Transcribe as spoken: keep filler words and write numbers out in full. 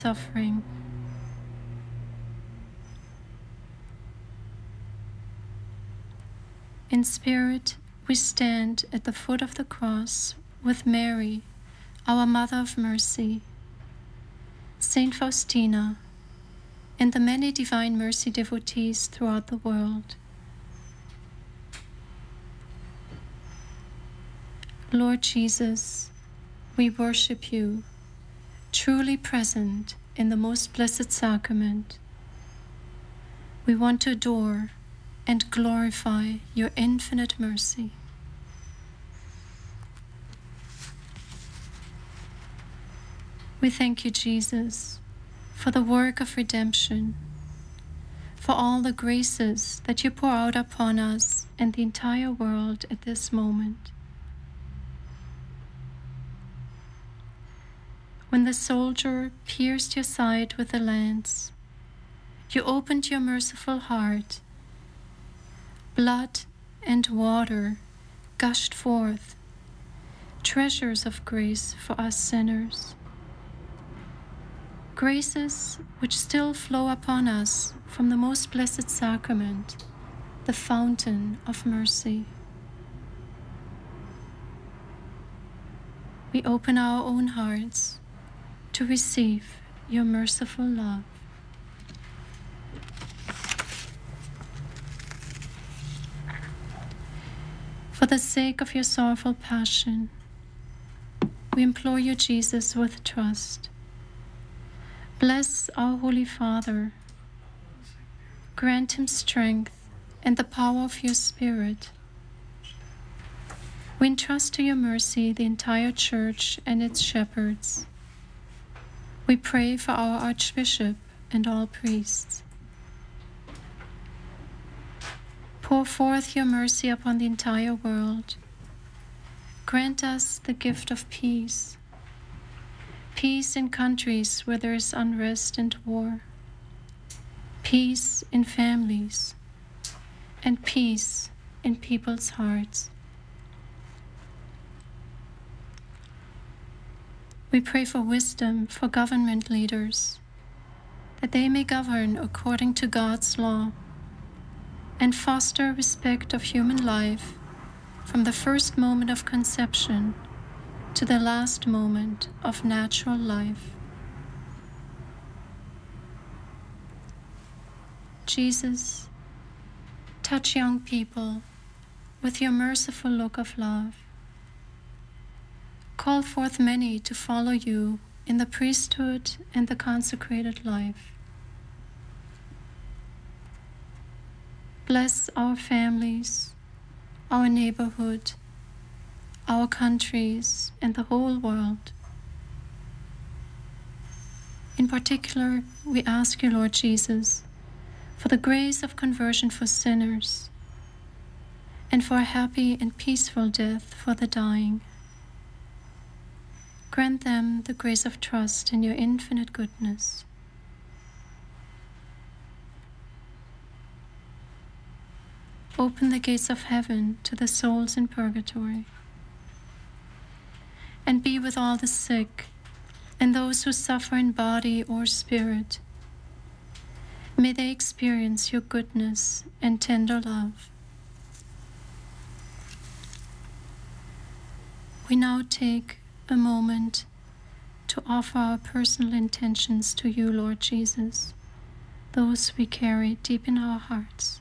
suffering. In spirit, we stand at the foot of the cross with Mary, our Mother of Mercy, Saint Faustina, and the many Divine Mercy devotees throughout the world. Lord Jesus, we worship you, truly present in the most blessed sacrament. We want to adore and glorify your infinite mercy. We thank you, Jesus, for the work of redemption, for all the graces that you pour out upon us and the entire world at this moment. When the soldier pierced your side with a lance, you opened your merciful heart. Blood and water gushed forth, treasures of grace for us sinners. Graces which still flow upon us from the most blessed sacrament, the fountain of mercy. We open our own hearts to receive your merciful love. For the sake of your sorrowful passion, we implore you, Jesus, with trust. Bless our Holy Father. Grant him strength and the power of your Spirit. We entrust to your mercy the entire Church and its shepherds. We pray for our Archbishop and all priests. Pour forth your mercy upon the entire world. Grant us the gift of peace. Peace in countries where there is unrest and war. Peace in families. And peace in people's hearts. We pray for wisdom for government leaders, that they may govern according to God's law and foster respect of human life from the first moment of conception to the last moment of natural life. Jesus, touch young people with your merciful look of love. Call forth many to follow you in the priesthood and the consecrated life. Bless our families, our neighborhood, our countries, and the whole world. In particular, we ask you, Lord Jesus, for the grace of conversion for sinners and for a happy and peaceful death for the dying. Grant them the grace of trust in your infinite goodness. Open the gates of heaven to the souls in purgatory, and be with all the sick and those who suffer in body or spirit. May they experience your goodness and tender love. We now take a moment to offer our personal intentions to you, Lord Jesus, those we carry deep in our hearts.